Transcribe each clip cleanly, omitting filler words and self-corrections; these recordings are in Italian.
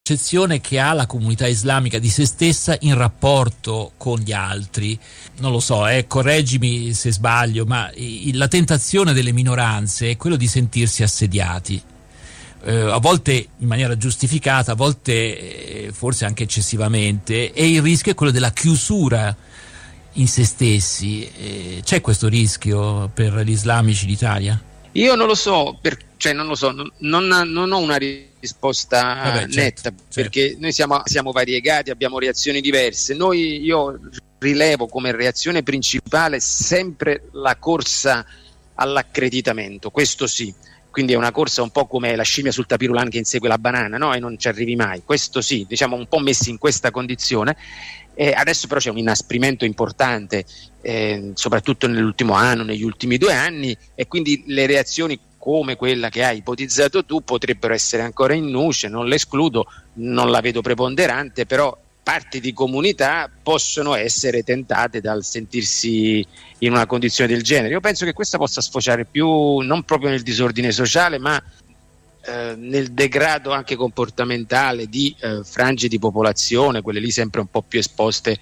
percezione che ha la comunità islamica di se stessa in rapporto con gli altri. Non lo so, correggimi se sbaglio, ma la tentazione delle minoranze è quello di sentirsi assediati. A volte in maniera giustificata, a volte forse anche eccessivamente, e il rischio è quello della chiusura in se stessi. C'è questo rischio per gli islamici d'Italia? Io non lo so, non ho una risposta netta, perché noi siamo variegati, abbiamo reazioni diverse. Io rilevo come reazione principale sempre la corsa all'accreditamento, questo sì. Quindi è una corsa un po' come la scimmia sul tapirulan che insegue la banana, no? E non ci arrivi mai. Questo sì, diciamo un po' messi in questa condizione. Adesso però c'è un inasprimento importante, soprattutto nell'ultimo anno, negli ultimi 2 anni, e quindi le reazioni come quella che hai ipotizzato tu potrebbero essere ancora in nuce, non l'escludo, non la vedo preponderante, però parti di comunità possono essere tentate dal sentirsi in una condizione del genere. Io penso che questa possa sfociare più non proprio nel disordine sociale, ma nel degrado anche comportamentale di frange di popolazione, quelle lì sempre un po' più esposte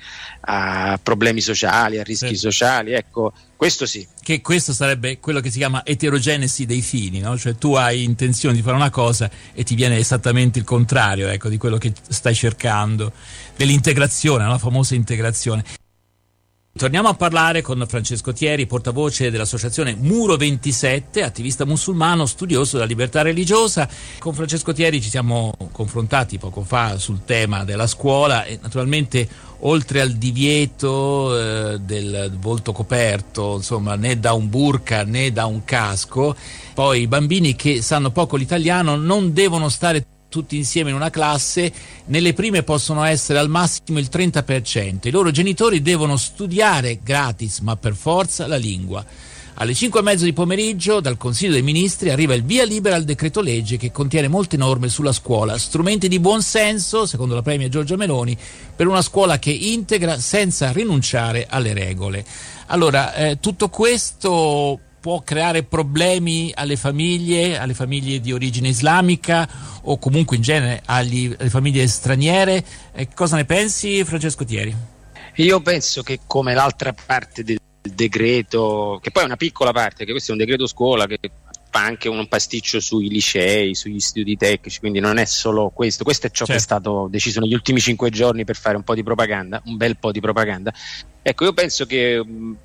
a problemi sociali, a rischi sociali. Ecco, questo sì. Che questo sarebbe quello che si chiama eterogenesi dei fini, no? Cioè tu hai intenzione di fare una cosa e ti viene esattamente il contrario, ecco, di quello che stai cercando, dell'integrazione, la famosa integrazione. Torniamo a parlare con Francesco Thieri, portavoce dell'associazione Muro 27, attivista musulmano, studioso della libertà religiosa. Con Francesco Thieri ci siamo confrontati poco fa sul tema della scuola e naturalmente oltre al divieto del volto coperto, insomma, né da un burqa né da un casco, poi i bambini che sanno poco l'italiano non devono stare tutti insieme in una classe. Nelle prime possono essere al massimo il 30%. I loro genitori devono studiare gratis, ma per forza, la lingua. Alle 5:30 di pomeriggio dal Consiglio dei Ministri arriva il via libera al decreto legge che contiene molte norme sulla scuola, strumenti di buon senso, secondo la Premier Giorgia Meloni, per una scuola che integra senza rinunciare alle regole. Allora, tutto questo può creare problemi alle famiglie di origine islamica o comunque in genere alle famiglie straniere. Cosa ne pensi, Francesco Thieri? Io penso che come l'altra parte del decreto, che poi è una piccola parte, che questo è un decreto scuola che fa anche un pasticcio sui licei, sugli istituti tecnici, quindi non è solo questo è ciò che è stato deciso negli ultimi 5 giorni per fare un po' di propaganda, un bel po' di propaganda. Ecco, io penso che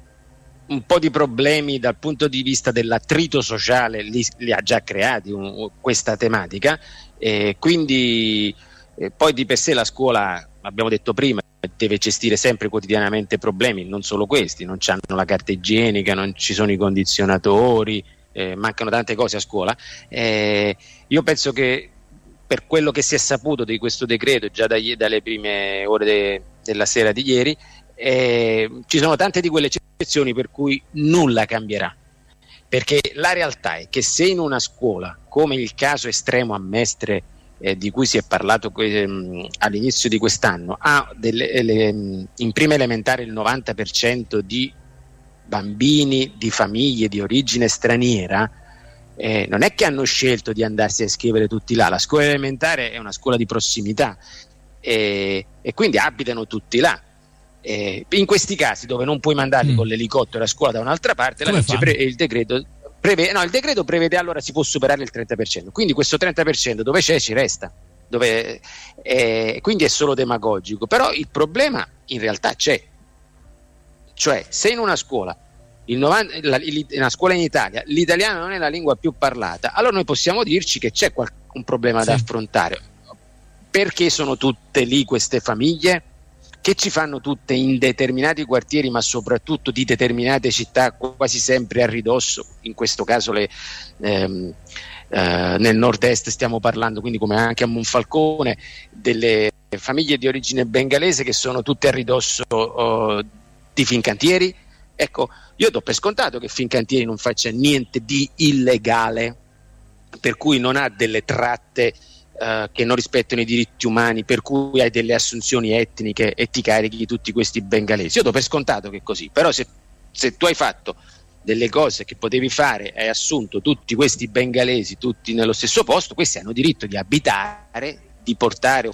un po' di problemi dal punto di vista dell'attrito sociale li ha già creati questa tematica, quindi poi di per sé la scuola, abbiamo detto prima, deve gestire sempre quotidianamente problemi, non solo questi, non c'hanno la carta igienica, non ci sono i condizionatori, mancano tante cose a scuola. Io penso che per quello che si è saputo di questo decreto già dalle prime ore della sera di ieri, ci sono tante di quelle eccezioni per cui nulla cambierà, perché la realtà è che se in una scuola, come il caso estremo a Mestre di cui si è parlato all'inizio di quest'anno, ha in prima elementare il 90% di bambini di famiglie di origine straniera, non è che hanno scelto di andarsi a iscrivere tutti là. La scuola elementare è una scuola di prossimità e quindi abitano tutti là. In questi casi dove non puoi mandarli con l'elicottero a scuola da un'altra parte, il decreto prevede allora si può superare il 30%, quindi questo 30% dove c'è ci resta, quindi è solo demagogico, però il problema in realtà c'è, cioè se in una scuola una scuola in Italia l'italiano non è la lingua più parlata, allora noi possiamo dirci che c'è un problema da affrontare, perché sono tutte lì queste famiglie che ci fanno tutte in determinati quartieri, ma soprattutto di determinate città, quasi sempre a ridosso, in questo caso nel nord-est stiamo parlando, quindi come anche a Monfalcone, delle famiglie di origine bengalese che sono tutte a ridosso di Fincantieri. Ecco, io do per scontato che Fincantieri non faccia niente di illegale, per cui non ha delle tratte che non rispettano i diritti umani, per cui hai delle assunzioni etniche e ti carichi tutti questi bengalesi. Io do per scontato che è così, però se tu hai fatto delle cose che potevi fare, hai assunto tutti questi bengalesi tutti nello stesso posto, questi hanno diritto di abitare portare o